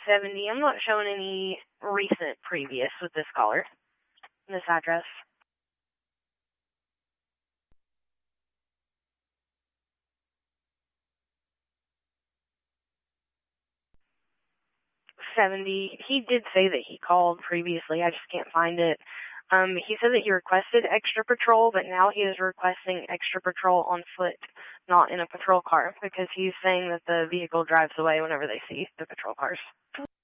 70. I'm not showing any recent previous with this caller, this address. He did say that he called previously. I just can't find it. He said that he requested extra patrol, but now he is requesting extra patrol on foot, not in a patrol car, because he's saying that the vehicle drives away whenever they see the patrol cars.